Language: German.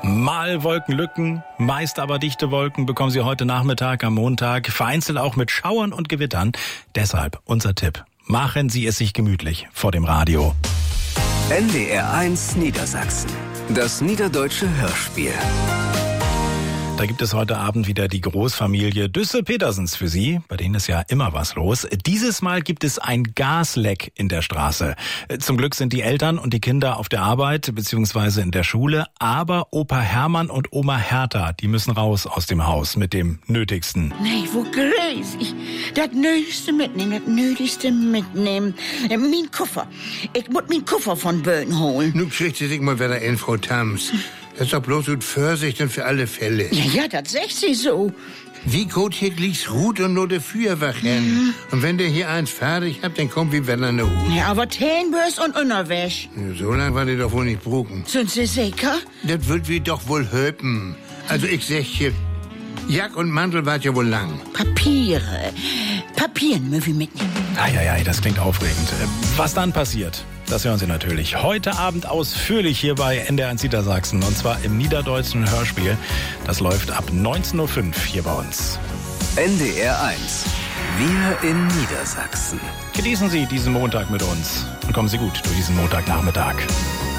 Mal Wolkenlücken, meist aber dichte Wolken bekommen Sie heute Nachmittag am Montag, vereinzelt auch mit Schauern und Gewittern. Deshalb unser Tipp: Machen Sie es sich gemütlich vor dem Radio. NDR1 Niedersachsen. Das niederdeutsche Hörspiel. Da gibt es heute Abend wieder die Großfamilie Düssel-Petersens für Sie. Bei denen ist ja immer was los. Dieses Mal gibt es ein Gasleck in der Straße. Zum Glück sind die Eltern und die Kinder auf der Arbeit bzw. in der Schule. Aber Opa Hermann und Oma Hertha, die müssen raus aus dem Haus mit dem Nötigsten. Nee, wo gräß ich? Das Nötigste mitnehmen. Mein Koffer. Ich muss meinen Koffer von Böden holen. Nun kriegt sie sich mal wieder in, Frau Tams. Das ist doch bloß gut Vorsicht und für alle Fälle. Ja, das sagt sie so. Wie gut hier liegt's Rut und nur der Feuerwachen. Und wenn der hier eins fertig habt, dann kommt wie wenn an der Hut. Ja, aber Tänbörs und Unterwäsch. So lange war die doch wohl nicht bruchen. Sind Sie sicher? Das wird wie doch wohl höpen. Also ich sag hier, Jack und Mantel wart ja wohl lang. Papieren müssen wir mitnehmen. Eieiei, das klingt aufregend. Was dann passiert, das hören Sie natürlich heute Abend ausführlich hier bei NDR1 Niedersachsen. Und zwar im niederdeutschen Hörspiel. Das läuft ab 19.05 Uhr hier bei uns. NDR1. Wir in Niedersachsen. Genießen Sie diesen Montag mit uns und kommen Sie gut durch diesen Montagnachmittag.